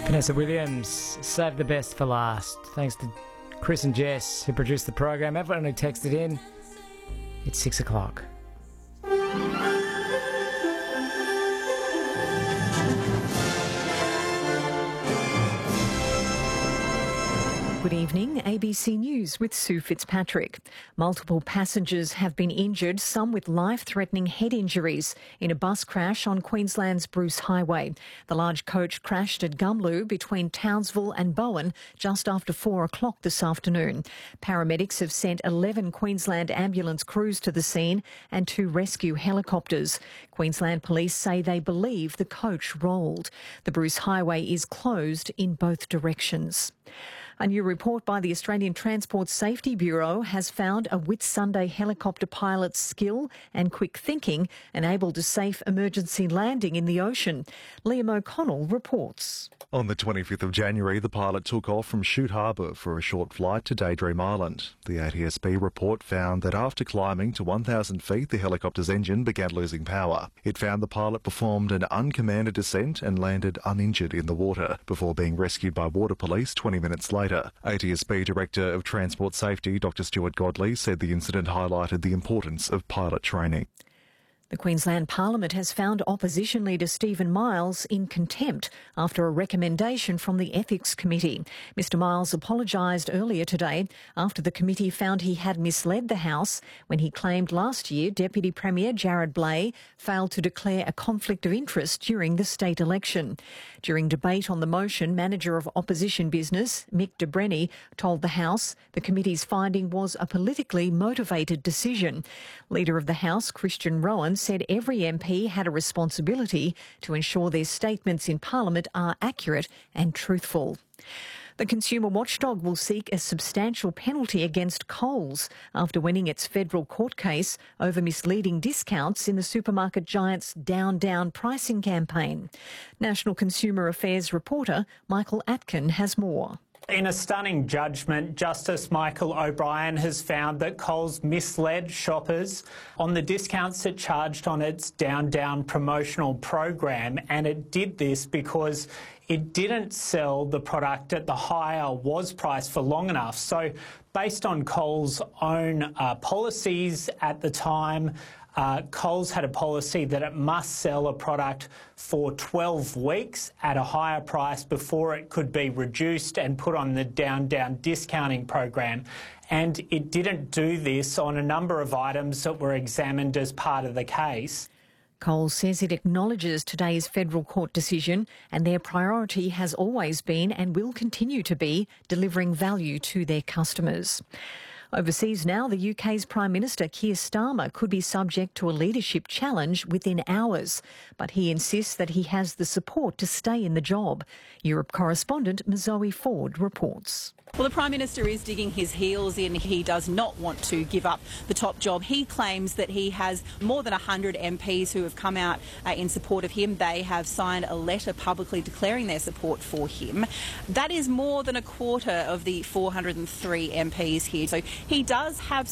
Vanessa Williams, saved the best for last. Thanks to Chris and Jess who produced the program. Everyone who texted in. It's 6 o'clock. Good evening, ABC News with Sue Fitzpatrick. Multiple passengers have been injured, some with life-threatening head injuries, in a bus crash on Queensland's Bruce Highway. The large coach crashed at Gumlu between Townsville and Bowen just after 4 o'clock this afternoon. Paramedics have sent 11 Queensland ambulance crews to the scene and 2 rescue helicopters. Queensland police say they believe the coach rolled. The Bruce Highway is closed in both directions. A new report by the Australian Transport Safety Bureau has found a Whitsunday helicopter pilot's skill and quick thinking enabled a safe emergency landing in the ocean. Liam O'Connell reports. On the 25th of January, the pilot took off from Shute Harbour for a short flight to Daydream Island. The ATSB report found that after climbing to 1,000 feet, the helicopter's engine began losing power. It found the pilot performed an uncommanded descent and landed uninjured in the water before being rescued by water police 20 minutes later. ATSB Director of Transport Safety, Dr Stuart Godley, said the incident highlighted the importance of pilot training. The Queensland Parliament has found opposition leader Stephen Miles in contempt after a recommendation from the Ethics Committee. Mr Miles apologised earlier today after the committee found he had misled the House when he claimed last year Deputy Premier Jared Blay failed to declare a conflict of interest during the state election. During debate on the motion, Manager of Opposition Business Mick de Brenny told the House the committee's finding was a politically motivated decision. Leader of the House, Christian Rowan, said every MP had a responsibility to ensure their statements in Parliament are accurate and truthful. The consumer watchdog will seek a substantial penalty against Coles after winning its federal court case over misleading discounts in the supermarket giant's down pricing campaign. National Consumer Affairs reporter Michael Atkin has more. In a stunning judgment, Justice Michael O'Brien has found that Coles misled shoppers on the discounts it charged on its down promotional program, and it did this because it didn't sell the product at the higher was price for long enough. So based on Coles' own policies at the time, Coles had a policy that it must sell a product for 12 weeks at a higher price before it could be reduced and put on the down discounting program. And it didn't do this on a number of items that were examined as part of the case. Coles says it acknowledges today's federal court decision and their priority has always been and will continue to be delivering value to their customers. Overseas now, the UK's Prime Minister Keir Starmer could be subject to a leadership challenge within hours, but he insists that he has the support to stay in the job. Europe correspondent Zoe Ford reports. Well, the Prime Minister is digging his heels in. He does not want to give up the top job. He claims that he has more than 100 MPs who have come out in support of him. They have signed a letter publicly declaring their support for him. That is more than a quarter of the 403 MPs here. So he does have